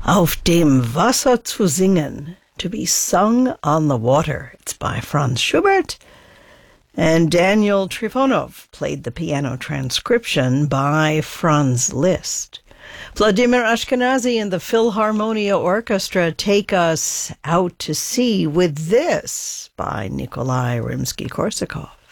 Auf dem Wasser zu singen, to be sung on the water. It's by Franz Schubert. And Daniel Trifonov played the piano transcription by Franz Liszt. Vladimir Ashkenazy and the Philharmonia Orchestra take us out to sea with this by Nikolai Rimsky-Korsakov.